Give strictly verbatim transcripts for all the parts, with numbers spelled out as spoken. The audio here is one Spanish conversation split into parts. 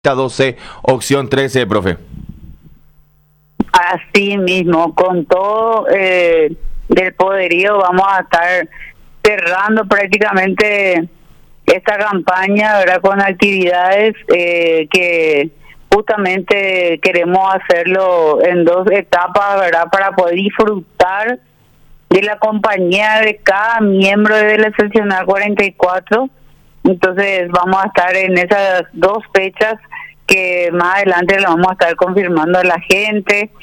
doce, opción trece, profe. Así mismo, con todo eh, del poderío vamos a estar cerrando prácticamente esta campaña, ¿verdad? Con actividades eh, que justamente queremos hacerlo en dos etapas, ¿verdad? Para poder disfrutar de la compañía de cada miembro de la seccional cuarenta y cuatro. Entonces vamos a estar en esas dos fechas que más adelante lo vamos a estar confirmando a la gente.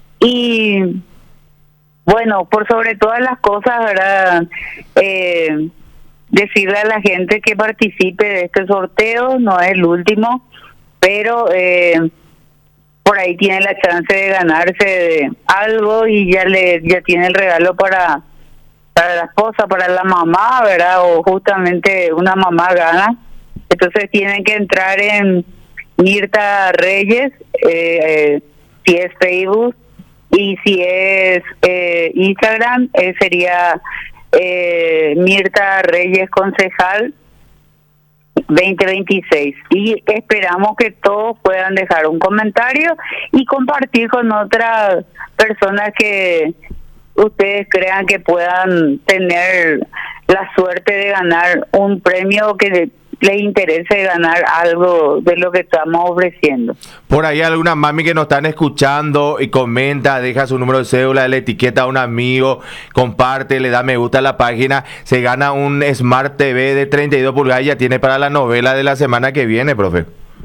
Y bueno, por sobre todas las cosas, ¿verdad? Eh, decirle a la gente que participe de este sorteo, no es el último, pero eh, por ahí tiene la chance de ganarse de algo y ya le ya tiene el regalo para para la esposa, para la mamá, ¿verdad? O justamente una mamá gana. Entonces tienen que entrar en Mirta Reyes, eh, eh, si es Facebook, y si es eh, Instagram, eh, sería eh, Mirta Reyes Concejal veinte veintiséis. Y esperamos que todos puedan dejar un comentario y compartir con otras personas que ustedes crean que puedan tener la suerte de ganar un premio, que les interese ganar algo de lo que estamos ofreciendo. Por ahí alguna mami que nos están escuchando y comenta, deja su número de cédula, le etiqueta a un amigo, comparte, le da me gusta a la página, se gana un Smart T V de treinta y dos pulgadas, ya tiene para la novela de la semana que viene, profe.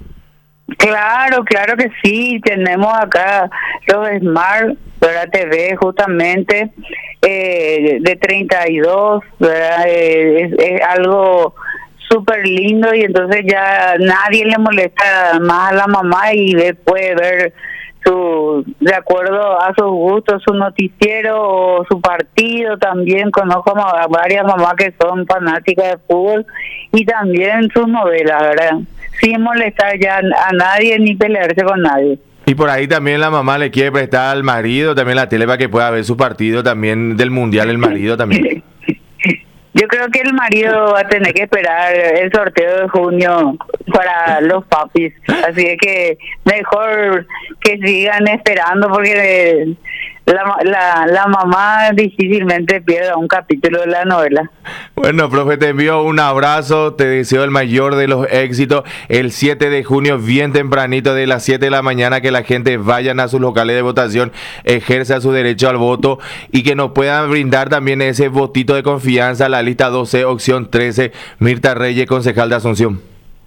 Claro, claro que sí, tenemos acá los Smart, ¿verdad? T V justamente eh, de treinta y dos, ¿verdad? Eh, es, es algo súper lindo y entonces ya nadie le molesta más a la mamá y ve, puede ver su de acuerdo a sus gustos su noticiero o su partido. También conozco a varias mamás que son fanáticas de fútbol y también sus novelas, ¿verdad? Sin molestar ya a nadie ni pelearse con nadie. Y por ahí también la mamá le quiere prestar al marido también la tele para que pueda ver su partido también del mundial, el marido también. Yo creo que el marido va a tener que esperar el sorteo de junio para los papis, así es que mejor que sigan esperando porque la, la, la mamá difícilmente pierda un capítulo de la novela. Bueno, profe, te envío un abrazo, te deseo el mayor de los éxitos. El siete de junio, bien tempranito, de las siete de la mañana, que la gente vayan a sus locales de votación, ejerza su derecho al voto y que nos puedan brindar también ese votito de confianza a la lista doce, opción trece, Mirta Reyes, concejal de Asunción.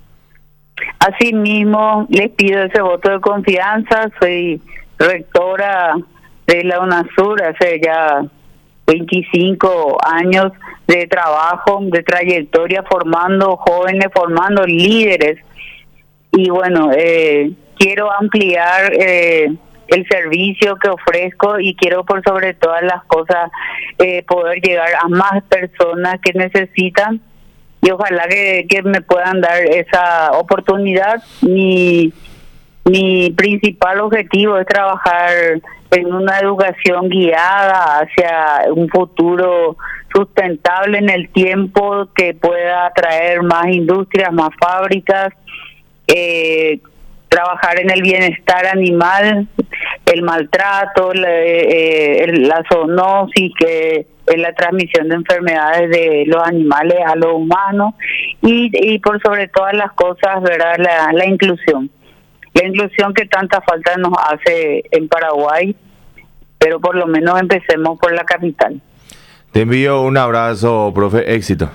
Así mismo, les pido ese voto de confianza. Soy rectora de la UNASUR hace ya veinticinco años de trabajo, de trayectoria, formando jóvenes, formando líderes. Y bueno, eh, quiero ampliar eh, el servicio que ofrezco y quiero por sobre todas las cosas eh, poder llegar a más personas que necesitan y ojalá que, que me puedan dar esa oportunidad. Mi, mi principal objetivo es trabajar en una educación guiada hacia un futuro sustentable en el tiempo que pueda atraer más industrias, más fábricas, eh, trabajar en el bienestar animal, el maltrato, la, eh, la zoonosis, que es la transmisión de enfermedades de los animales a los humanos y, y por sobre todas las cosas, ¿verdad? La, la inclusión. La inclusión que tanta falta nos hace en Paraguay, pero por lo menos empecemos por la capital. Te envío un abrazo, profe, éxito.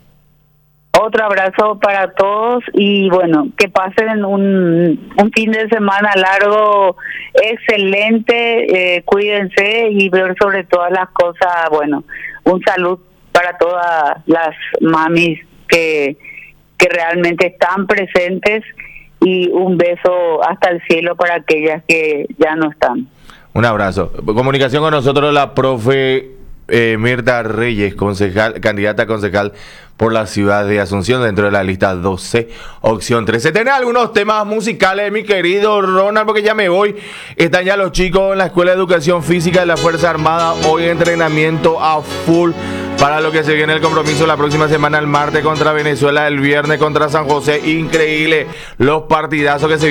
Otro abrazo para todos y bueno, que pasen un, un fin de semana largo, excelente, eh, cuídense y ver sobre todas las cosas, bueno, un salud para todas las mamis que, que realmente están presentes y un beso hasta el cielo para aquellas que ya no están. Un abrazo. Comunicación con nosotros la profe eh, Mirta Reyes, concejal, candidata a concejal por la ciudad de Asunción dentro de la lista doce, opción trece. ¿Tenés algunos temas musicales, mi querido Ronald? Porque ya me voy. Están ya los chicos en la Escuela de Educación Física de la Fuerza Armada. Hoy entrenamiento a full para lo que se viene el compromiso la próxima semana, el martes contra Venezuela, el viernes contra San José. Increíble los partidazos que se